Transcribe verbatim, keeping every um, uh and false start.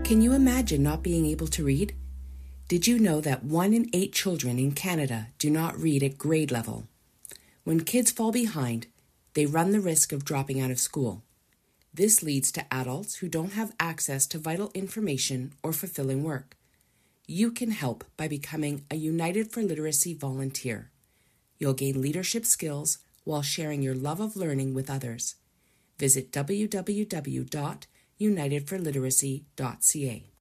Can you imagine not being able to read? Did you know that one in eight children in Canada do not read at grade level? When kids fall behind, they run the risk of dropping out of school. This leads to adults who don't have access to vital information or fulfilling work. You can help by becoming a United for Literacy volunteer. You'll gain leadership skills while sharing your love of learning with others. Visit w w w dot united for literacy dot c a.